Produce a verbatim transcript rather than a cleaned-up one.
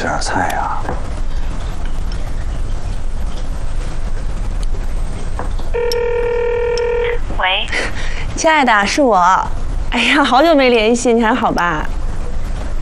吃点菜呀。 喂， 亲爱的，是我。哎呀，好久没联系，你还好吧？